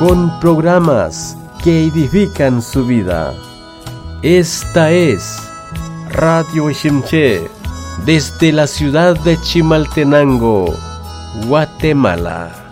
con programas que edifican su vida. Esta es Radio Ximché, desde la ciudad de Chimaltenango, Guatemala.